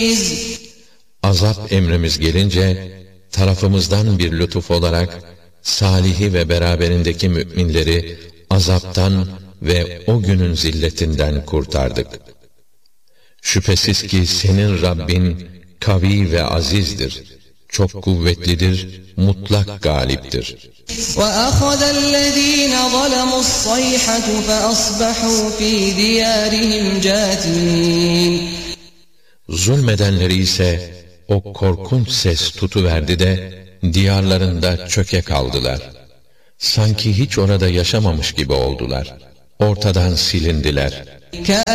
Azap emrimiz gelince, tarafımızdan bir lütuf olarak, Salih'i ve beraberindeki müminleri azaptan ve o günün zilletinden kurtardık. Şüphesiz ki senin Rabbin kavi ve azizdir, çok kuvvetlidir, mutlak galiptir. وَأَخَذَ الَّذ۪ينَ ظَلَمُوا الصَّيْحَةُ فَأَصْبَحُوا ف۪ي دِيَارِهِمْ جَاثِمِينَ. Zulmedenleri ise o korkunç ses tutuverdi de diyarlarında çöke kaldılar. Sanki hiç orada yaşamamış gibi oldular. Ortadan silindiler.